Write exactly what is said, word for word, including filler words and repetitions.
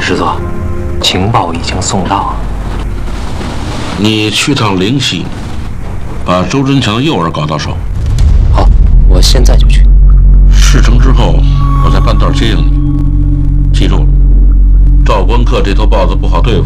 师座，情报已经送到。 你去趟灵溪，把周真强的诱饵搞到手。 好，我现在就去。 事成之后，我在半道接应你。记住了，赵关客这头豹子不好对付。